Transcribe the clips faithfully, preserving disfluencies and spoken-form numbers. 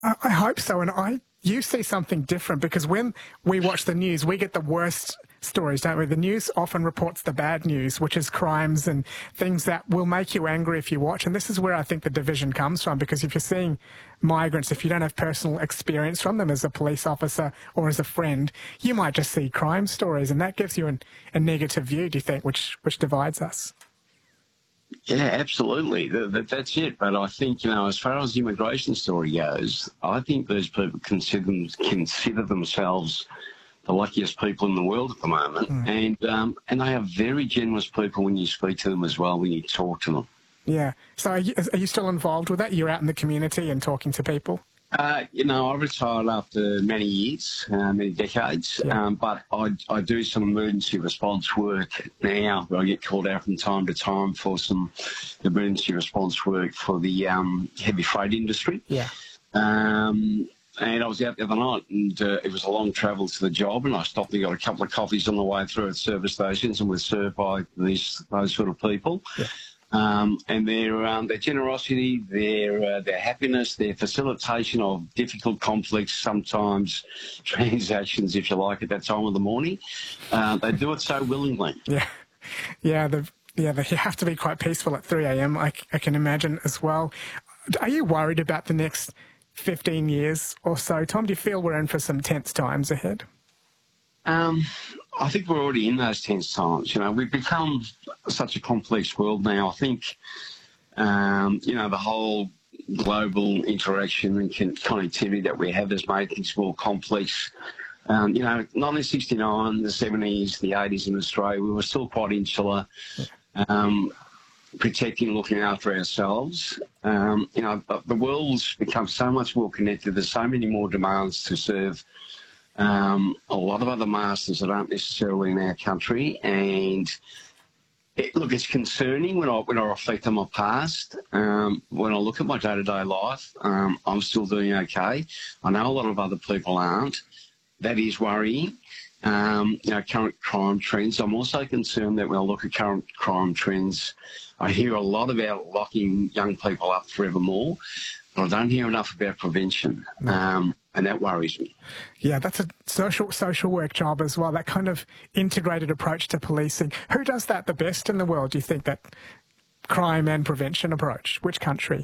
I, I hope so, and I you see something different because when we watch the news, we get the worst stories, don't we? The news often reports the bad news, which is crimes and things that will make you angry if you watch. And this is where I think the division comes from, because if you're seeing migrants, if you don't have personal experience from them as a police officer or as a friend, you might just see crime stories, and that gives you an, a negative view, do you think, which which divides us? Yeah, absolutely. That's it. But I think, you know, as far as the immigration story goes, I think those people consider, them, consider themselves the luckiest people in the world at the moment. Mm. And um, and they are very generous people when you speak to them as well, when you talk to them. Yeah. So are you, are you still involved with that? You're out in the community and talking to people? Uh, you know, I retired after many years, uh, many decades, yeah. um, but I, I do some emergency response work now. I get called out from time to time for some emergency response work for the um, heavy freight industry. Yeah. Um, and I was out the other night, and uh, it was a long travel to the job, and I stopped and got a couple of coffees on the way through at service stations and was served by these those sort of people. Yeah. Um, and their um, their generosity, their uh, their happiness, their facilitation of difficult, complex, sometimes transactions, if you like, at that time of the morning, uh, they do it so willingly. Yeah, yeah, the, yeah. They have to be quite peaceful at three a m I, I can imagine as well. Are you worried about the next fifteen years or so, Tom? Do you feel we're in for some tense times ahead? Um, I think we're already in those tense times. You know, we've become such a complex world now. I think, um, you know, the whole global interaction and connectivity that we have has made things more complex. Um, you know, nineteen sixty-nine, the seventies, the eighties in Australia, we were still quite insular, um, protecting, looking after ourselves. Um, you know, the world's become so much more connected. There's so many more demands to serve Um, a lot of other masters that aren't necessarily in our country, and it, look, it's concerning when I when I reflect on my past. Um, when I look at my day-to-day life, um, I'm still doing okay. I know a lot of other people aren't. That is worrying. Um, you know, current crime trends. I'm also concerned that when I look at current crime trends, I hear a lot about locking young people up forevermore, but I don't hear enough about prevention. No. Um, And that worries me. Yeah, that's a social social work job as well, that kind of integrated approach to policing. Who does that the best in the world, do you think, that crime and prevention approach? Which country?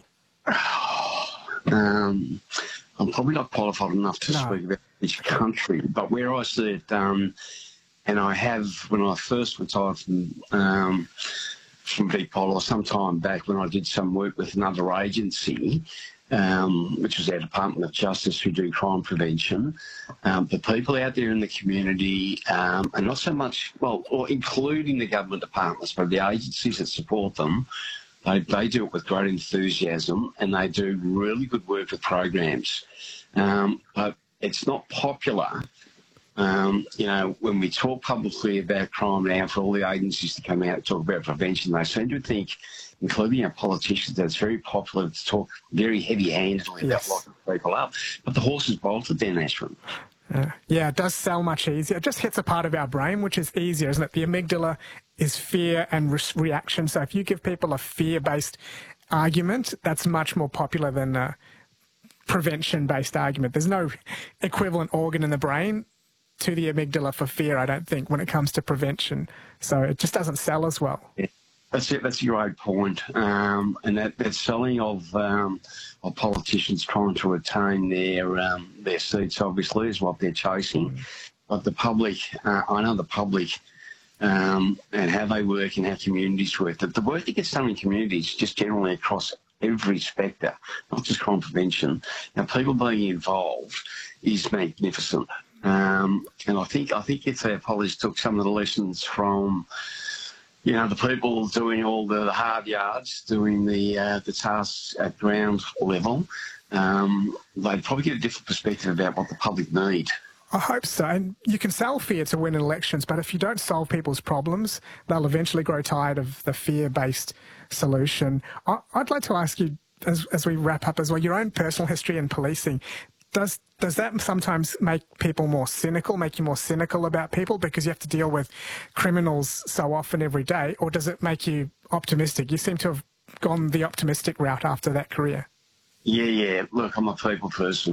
um, I'm probably not qualified enough to no. speak about which country, but where I see it, um, and I have, when I first retired from, um, from V P O L, or some time back when I did some work with another agency, Um, which was our Department of Justice, who do crime prevention. Um, the people out there in the community, um, and not so much, well, or including the government departments, but the agencies that support them, they, they do it with great enthusiasm, and they do really good work with programs. Um, but it's not popular. Um, you know, when we talk publicly about crime now, for all the agencies to come out and talk about prevention, they seem to think, including our politicians, that it's very popular to talk very heavy-handedly yes. about locking people up. But the horse is bolted then, Ashwin. Uh, yeah, it does sell much easier. It just hits a part of our brain, which is easier, isn't it? The amygdala is fear and re reaction. So if you give people a fear-based argument, that's much more popular than a prevention-based argument. There's no equivalent organ in the brain to the amygdala for fear, I don't think, when it comes to prevention. So it just doesn't sell as well. Yeah. That's it. That's a great point. Um, and that, that selling of um, of politicians trying to retain their um, their seats, obviously, is what they're chasing. Mm. But the public, uh, I know the public, um, and how they work and how communities work. The, the work that gets done in communities, just generally across every spectre, not just crime prevention. Now, people being involved is magnificent. Um, and I think I think if our politics took some of the lessons from, you know, the people doing all the, the hard yards, doing the uh, the tasks at ground level, um, they'd probably get a different perspective about what the public need. I hope so. And you can sell fear to win elections, but if you don't solve people's problems, they'll eventually grow tired of the fear-based solution. I, I'd like to ask you, as, as we wrap up as well, your own personal history in policing. Does does that sometimes make people more cynical, make you more cynical about people because you have to deal with criminals so often every day, or does it make you optimistic? You seem to have gone the optimistic route after that career. Yeah, yeah. Look, I'm a people person.